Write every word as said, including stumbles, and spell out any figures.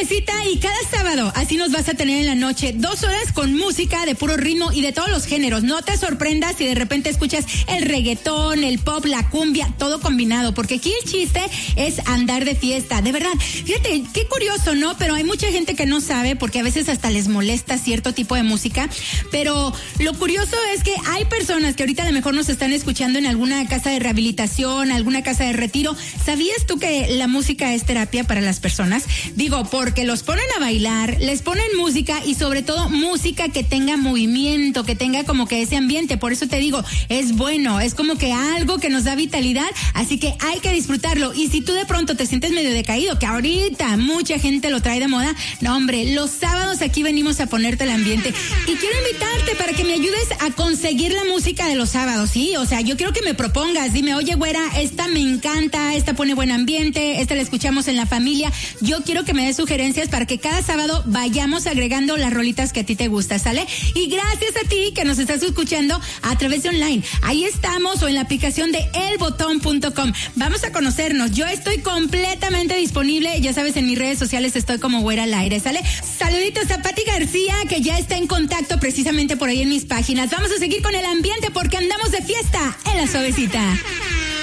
Suavecita, y cada sábado así nos vas a tener en la noche, dos horas con música de puro ritmo y de todos los géneros. No te sorprendas si de repente escuchas el reggaetón, el pop, la cumbia, todo combinado, porque aquí el chiste es andar de fiesta, de verdad. Fíjate, qué curioso, ¿no? Pero hay mucha gente que no sabe, porque a veces hasta les molesta cierto tipo de música, pero lo curioso es que hay personas que ahorita a lo mejor nos están escuchando en alguna casa de rehabilitación, alguna casa de retiro. ¿Sabías tú que la música es terapia para las personas? Digo, porque los ponen a bailar, les ponen música y sobre todo música que tenga movimiento, que tenga como que ese ambiente. Por eso te digo, es bueno, es como que algo que nos da vitalidad, así que hay que disfrutarlo. Y si tú de pronto te sientes medio decaído, que ahorita mucha gente lo trae de moda, no hombre, los sábados aquí venimos a ponerte el ambiente. Y quiero invitarte para que me ayudes a conseguir la música de los sábados, ¿sí? O sea, yo quiero que me propongas, dime, oye güera, esta me encanta, esta pone buen ambiente, esta la escuchamos en la familia. Yo quiero que me des sugerencias para que cada sábado vayamos agregando las rolitas que a ti te gusta, ¿sale? Y gracias a ti que nos estás escuchando a través de online. Ahí estamos, o en la aplicación de el botón punto com. Vamos a conocernos. Yo estoy completamente disponible, ya sabes, en mis redes sociales estoy como güera al aire, ¿sale? Saluditos a Pati García, que ya está en contacto precisamente por ahí en mis páginas. Vamos a seguir con el ambiente porque andamos de fiesta en La Suavecita.